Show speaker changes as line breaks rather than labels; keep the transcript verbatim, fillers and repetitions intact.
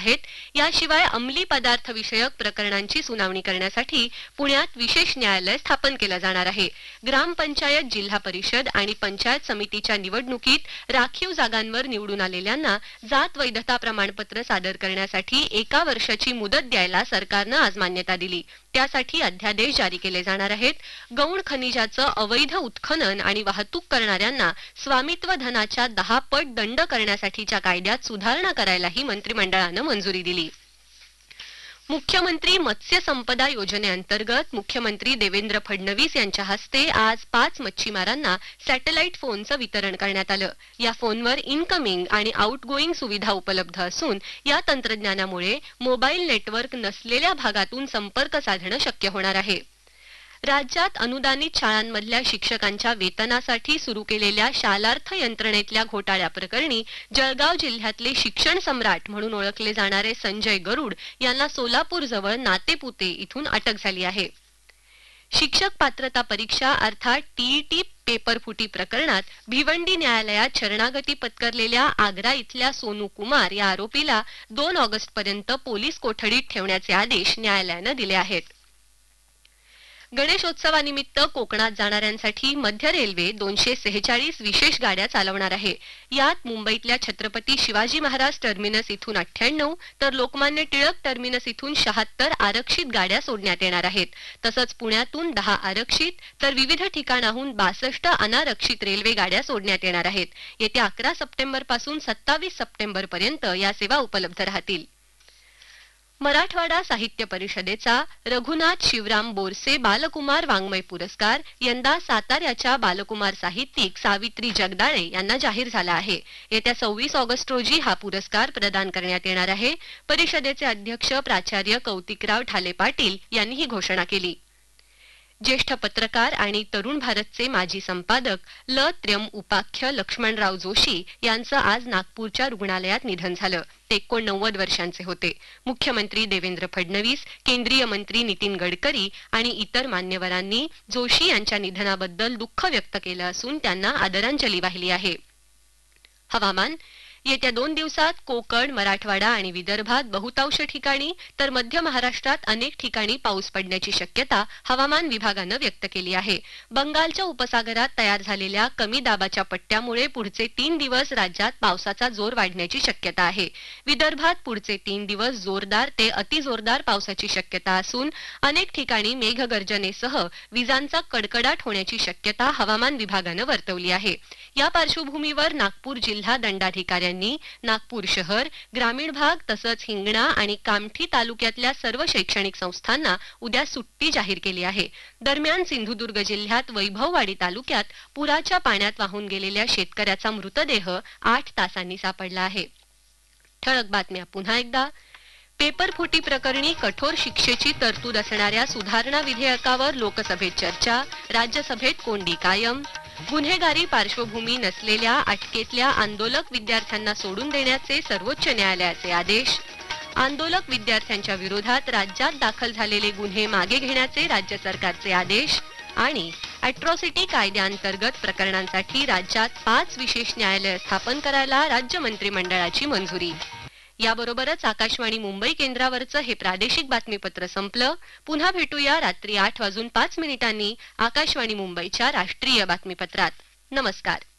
आहेत। याशिवाय अंमली पदार्थ विषयक प्रकरणांची सुनावणी करण्यासाठी पुण्यात विशेष न्यायालय स्थापन केलं जाणार आहे। ग्रामपंचायत, जिल्हा परिषद आणि पंचायत समितीच्या निवडणुकीत राखीव जागांवर निवडून आलेल्यांना जात वैधता प्रमाणपत्र सादर करण्यासाठी एका वर्षाची मुदत द्यायला सरकारनं आज मान्यता दिली। त्यासाठी अध्यादेश जारी केले जाणार आहेत। गौण खनिजाचं अवैध उत्खनन आणि वाहतूक करणाऱ्यांना स्वामित्व धनाच्या दहा पट दंड करण्यासाठीच्या कायद्यात सुधारणा करायलाही मंत्रिमंडळानं मंजुरी दिली। मुख्यमंत्री मत्स्य संपदा योजनेअंतर्गत मुख्यमंत्री देवेंद्र फडणवीस यांच्या हस्ते आज पाच मच्छीमारांना सॅटेलाइट फोनचं वितरण करण्यात आलं। या फोनवर इनकमिंग आणि आउटगोईंग सुविधा उपलब्ध असून या तंत्रज्ञानामुळे मोबाईल नेटवर्क नसलेल्या भागातून संपर्क साधणं शक्य होणार आहे। राज्यात अनुदानित शाळांमधल्या शिक्षकांच्या वेतनासाठी सुरू केलेल्या शालार्थ यंत्रणेतल्या घोटाळ्याप्रकरणी जळगाव जिल्ह्यातले शिक्षण सम्राट म्हणून ओळखले जाणारे संजय गरुड यांना सोलापूर जवळ नातेपुते इथून अटक झाली आहे। शिक्षक पात्रता परीक्षा अर्थात टीईटी पेपर फुटी प्रकरणात भिवंडी न्यायालयात शरणागती पत्करलेल्या आग्रा इथल्या सोनू कुमार या आरोपीला दोन ऑगस्ट पर्यंत पोलीस कोठडीत ठेवण्याचे आदेश न्यायालयानं दिले आहेत। गणेशोत्सवानिमित्त कोकणात जाणाऱ्यांसाठी मध्य रेल्वे दोनशे सेहेचाळीस विशेष गाड्या चालवणार आहे। यात मुंबईतल्या छत्रपती शिवाजी महाराज टर्मिनस इथून अठ्ठ्याण्णव तर लोकमान्य टिळक टर्मिनस इथून शहात्तर आरक्षित गाड्या सोडण्यात येणार आहेत। तसंच पुण्यातून दहा आरक्षित तर विविध ठिकाणाहून बासष्ट अनारक्षित रेल्वे गाड्या सोडण्यात येणार आहेत। येत्या अकरा सप्टेंबर पासून सत्तावीस सप्टेंबर पर्यंत या सेवा उपलब्ध राहतील। मराठवाडा साहित्य परिषदेचा रघुनाथ शिवराम बोरसे बालकुमार वाङ्मय पुरस्कार यंदा साताऱ्याच्या बालकुमार साहित्यिक सावित्री जगदाळे यांना जाहीर झाला आहे। येत्या सव्वीस ऑगस्ट रोजी हा पुरस्कार प्रदान करण्यात येणार आहे। परिषदेचे अध्यक्ष प्राचार्य कौतिकराव ठाले पाटील यांनी ही घोषणा केली। ज्येष्ठ पत्रकार आणि तरुण भारतचे माजी संपादक ल त्र्यम उपाख्य लक्ष्मणराव जोशी यांचं आज नागपूरच्या रुग्णालयात निधन झालं। ते एकोणनव्वद वर्षांचे होते। मुख्यमंत्री देवेंद्र फडणवीस, केंद्रीय मंत्री नितीन गडकरी आणि इतर मान्यवरांनी जोशी यांच्या निधनाबद्दल दुःख व्यक्त केलं असून त्यांना आदरांजली वाहिली आहे। हवामान येत्या दोन दिवसात कोकण, मराठवाडा आणि विदर्भात बहुतांश ठिकाणी तर मध्य महाराष्ट्रात अनेक ठिकाणी पाऊस पडण्याची शक्यता हवामान विभागानं व्यक्त केली आहे। बंगालच्या उपसागरात तयार झालेल्या कमी दाबाच्या पट्ट्यामुळे पुढचे तीन दिवस राज्यात पावसाचा जोर वाढण्याची शक्यता आहे। विदर्भात पुढचे तीन दिवस जोरदार ते अतिजोरदार पावसाची शक्यता असून अनेक ठिकाणी मेघगर्जनेसह विजांचा कडकडाट होण्याची शक्यता हवामान विभागानं वर्तवली आहे। या पार्श्वभूमीवर नागपूर जिल्हा दंडाधिकाऱ्यांनी नागपूर शहर, ग्रामीण भाग तसंच हिंगणा आणि कामठी तालुक्यातल्या सर्व शैक्षणिक संस्थांना उद्या सुट्टी जाहीर केली आहे। दरम्यान सिंधुदुर्ग जिल्ह्यात वैभववाडी तालुक्यात पुराच्या पाण्यात वाहून गेलेल्या शेतकऱ्याचा मृतदेह आठ तासांनी सापडला आहे। ठळक बातम्या पुन्हा एकदा। पेपर फुटी प्रकरणी कठोर शिक्षेची तरतूद असणाऱ्या सुधारणा विधेयकावर लोकसभेत चर्चा, राज्यसभेत कोंडी कायम। गुन्हेगारी पार्श्वभूमी नसलेल्या अटकेतल्या आंदोलक विद्यार्थ्यांना सोडून देण्याचे सर्वोच्च न्यायालयाचे आदेश। आंदोलक विद्यार्थ्यांच्या विरोधात राज्यात दाखल झालेले गुन्हे मागे घेण्याचे राज्य सरकारचे आदेश आणि अॅट्रॉसिटी कायद्याअंतर्गत प्रकरणांसाठी राज्यात पाच विशेष न्यायालय स्थापन करायला राज्य मंत्रिमंडळाची मंजुरी। याबरोबरच आकाशवाणी मुंबई केंद्रावरचं हे प्रादेशिक बातमीपत्र संपलं। पुन्हा भेटूया रात्री आठ वाजून पाच मिनिटांनी आकाशवाणी मुंबईच्या राष्ट्रीय बातमीपत्रात। नमस्कार।